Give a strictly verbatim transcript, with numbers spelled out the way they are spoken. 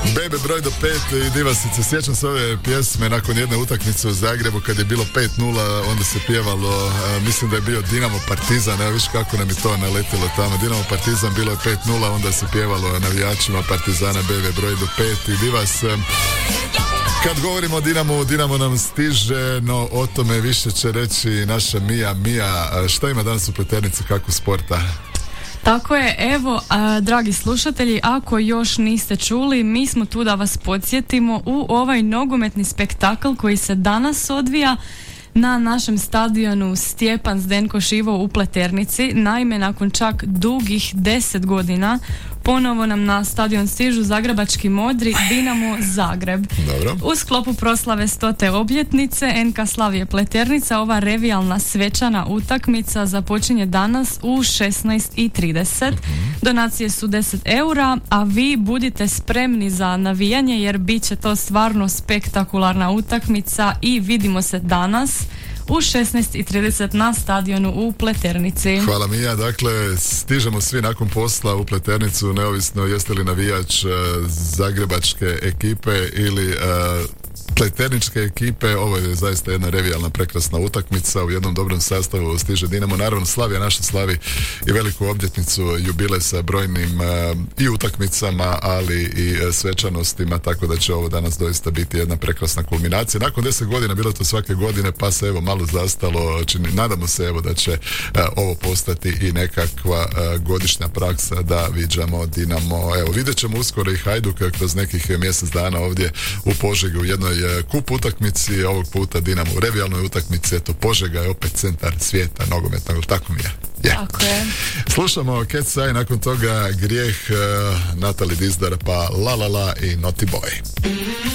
Bebe broj do pet i Divasice. Sjećam se ove pjesme nakon jedne utakmice u Zagrebu kad je bilo pet nula, onda se pjevalo, a, mislim da je bio Dinamo Partizan, evo viš kako nam je to naletilo tamo. Dinamo Partizan, bilo je pet nula, onda se pjevalo navijačima Partizana Bebe broj do pet i Divas. Kad govorimo o Dinamu, Dinamo nam stiže, no o tome više će reći naša Mija. Mija, šta ima danas u Pleternici, kako sporta? Tako je, evo, a, dragi slušatelji, ako još niste čuli, mi smo tu da vas podsjetimo u ovaj nogometni spektakl koji se danas odvija na našem stadionu Stjepan Zdenko Šivo u Pleternici. Naime, nakon čak dugih deset godina ponovo nam na stadion stižu zagrebački modri Dinamo Zagreb. Dobro. U sklopu proslave stote obljetnice N K Slavije Pleternica ova revijalna svečana utakmica započinje danas u šesnaest i trideset. Mm-hmm. Donacije su deset eura, a vi budite spremni za navijanje jer bit će to stvarno spektakularna utakmica i vidimo se danas u šesnaest i trideset na stadionu u Pleternici. Hvala Mija, dakle stižemo svi nakon posla u Pleternicu, neovisno jeste li navijač uh, zagrebačke ekipe ili uh, pleterničke ekipe. Ovo je zaista jedna revijalna prekrasna utakmica, u jednom dobrom sastavu stiže Dinamo, naravno Slavija naša slavi i veliku obljetnicu, jubile sa brojnim uh, i utakmicama, ali i uh, svečanostima, tako da će ovo danas doista biti jedna prekrasna kulminacija. Nakon deset godina, bilo to svake godine, pa se evo malo zastalo, čini, nadamo se evo da će uh, ovo postati i nekakva uh, godišnja praksa da viđamo Dinamo. Evo, vidjet ćemo uskoro i Hajduk kroz nekih mjesec dana ovdje u Požegi u jednoj kup utakmici, ovog puta Dinamo u revijalnoj utakmici. Eto, Požega je opet centar svijeta nogometnog, tako mi je. Yeah. Tako je. Slušamo Cat's Eye, nakon toga Grijeh, uh, Natalie Dizdar, pa La La La i Naughty Boy.